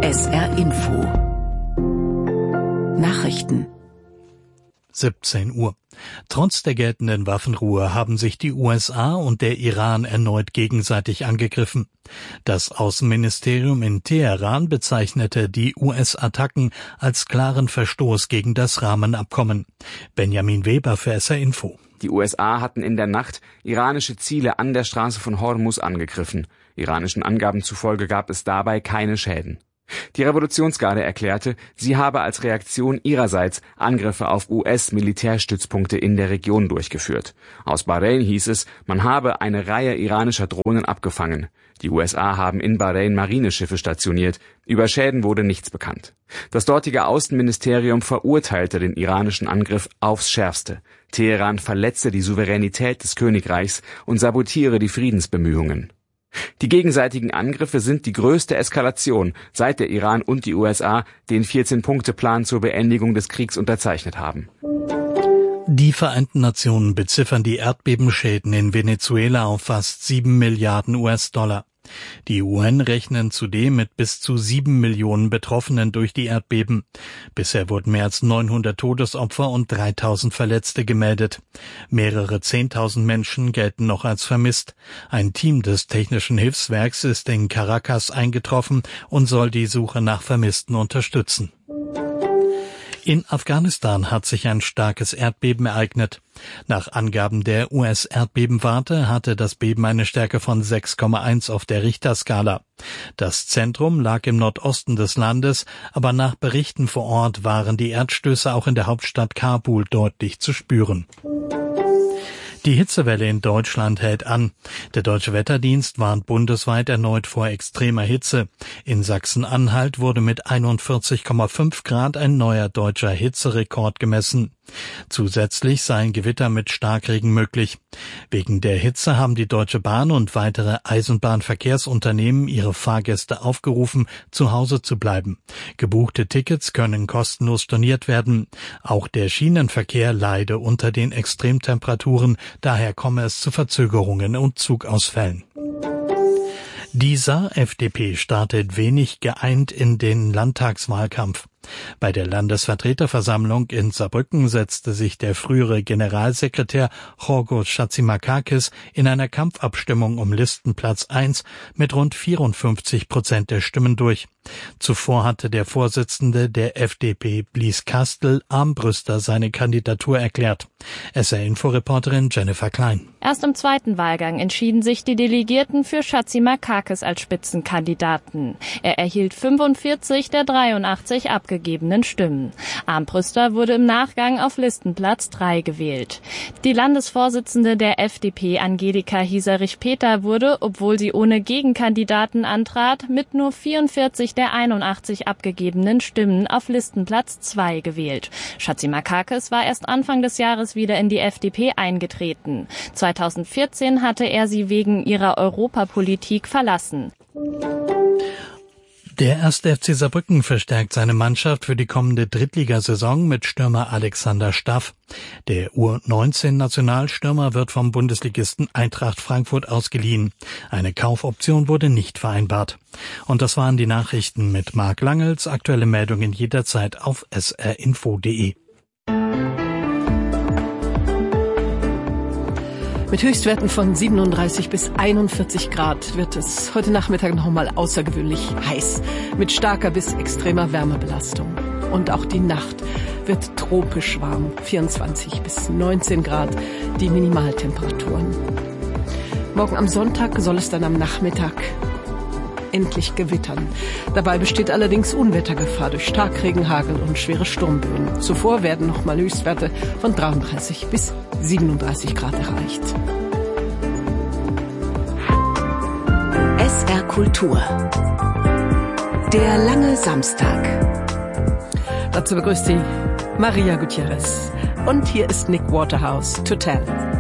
SR Info. Nachrichten. 17 Uhr. Trotz der geltenden Waffenruhe haben sich die USA und der Iran erneut gegenseitig angegriffen. Das Außenministerium in Teheran bezeichnete die US-Attacken als klaren Verstoß gegen das Rahmenabkommen. Benjamin Weber für SR Info. Die USA hatten in der Nacht iranische Ziele an der Straße von Hormuz angegriffen. Iranischen Angaben zufolge gab es dabei keine Schäden. Die Revolutionsgarde erklärte, sie habe als Reaktion ihrerseits Angriffe auf US-Militärstützpunkte in der Region durchgeführt. Aus Bahrain hieß es, man habe eine Reihe iranischer Drohnen abgefangen. Die USA haben in Bahrain Marineschiffe stationiert. Über Schäden wurde nichts bekannt. Das dortige Außenministerium verurteilte den iranischen Angriff aufs Schärfste. Teheran verletze die Souveränität des Königreichs und sabotiere die Friedensbemühungen. Die gegenseitigen Angriffe sind die größte Eskalation, seit der Iran und die USA den 14-Punkte-Plan zur Beendigung des Kriegs unterzeichnet haben. Die Vereinten Nationen beziffern die Erdbebenschäden in Venezuela auf fast 7 Milliarden US-Dollar. Die UN rechnen zudem mit bis zu 7 Millionen Betroffenen durch die Erdbeben. Bisher wurden mehr als 900 Todesopfer und 3000 Verletzte gemeldet. Mehrere 10.000 Menschen gelten noch als vermisst. Ein Team des Technischen Hilfswerks ist in Caracas eingetroffen und soll die Suche nach Vermissten unterstützen. In Afghanistan hat sich ein starkes Erdbeben ereignet. Nach Angaben der US-Erdbebenwarte hatte das Beben eine Stärke von 6,1 auf der Richterskala. Das Zentrum lag im Nordosten des Landes, aber nach Berichten vor Ort waren die Erdstöße auch in der Hauptstadt Kabul deutlich zu spüren. Die Hitzewelle in Deutschland hält an. Der Deutsche Wetterdienst warnt bundesweit erneut vor extremer Hitze. In Sachsen-Anhalt wurde mit 41,5 Grad ein neuer deutscher Hitzerekord gemessen. Zusätzlich seien Gewitter mit Starkregen möglich. Wegen der Hitze haben die Deutsche Bahn und weitere Eisenbahnverkehrsunternehmen ihre Fahrgäste aufgerufen, zu Hause zu bleiben. Gebuchte Tickets können kostenlos storniert werden. Auch der Schienenverkehr leide unter den Extremtemperaturen, daher komme es zu Verzögerungen und Zugausfällen. Die Saar-FDP startet wenig geeint in den Landtagswahlkampf. Bei der Landesvertreterversammlung in Saarbrücken setzte sich der frühere Generalsekretär Jorgo Chatzimarkakis in einer Kampfabstimmung um Listenplatz 1 mit rund 54% der Stimmen durch. Zuvor hatte der Vorsitzende der FDP, Blies Kastel, Armbrüster seine Kandidatur erklärt. SR-Info-Reporterin Jennifer Klein. Erst im zweiten Wahlgang entschieden sich die Delegierten für Chatzimarkakis als Spitzenkandidaten. Er erhielt 45 der 83 abgegebenen Stimmen. Armbrüster wurde im Nachgang auf Listenplatz 3 gewählt. Die Landesvorsitzende der FDP, Angelika Hieserich-Peter, wurde, obwohl sie ohne Gegenkandidaten antrat, mit nur 44 der 81 abgegebenen Stimmen auf Listenplatz 2 gewählt. Chatzimarkakis war erst Anfang des Jahres wieder in die FDP eingetreten. 2014 hatte er sie wegen ihrer Europapolitik verlassen. Der 1. FC Saarbrücken verstärkt seine Mannschaft für die kommende Drittligasaison mit Stürmer Alexander Staff. Der U19-Nationalstürmer wird vom Bundesligisten Eintracht Frankfurt ausgeliehen. Eine Kaufoption wurde nicht vereinbart. Und das waren die Nachrichten mit Marc Langels. Aktuelle Meldungen jederzeit auf srinfo.de. Mit Höchstwerten von 37 bis 41 Grad wird es heute Nachmittag noch mal außergewöhnlich heiß, mit starker bis extremer Wärmebelastung. Und auch die Nacht wird tropisch warm, 24 bis 19 Grad die Minimaltemperaturen. Morgen am Sonntag soll es dann am Nachmittag endlich gewittern. Dabei besteht allerdings Unwettergefahr durch Starkregen, Hagel und schwere Sturmböen. Zuvor werden noch mal Höchstwerte von 33 bis 37 Grad erreicht. SR Kultur. Der lange Samstag. Dazu begrüßt sie Maria Gutierrez. Und hier ist Nick Waterhouse, To Tell.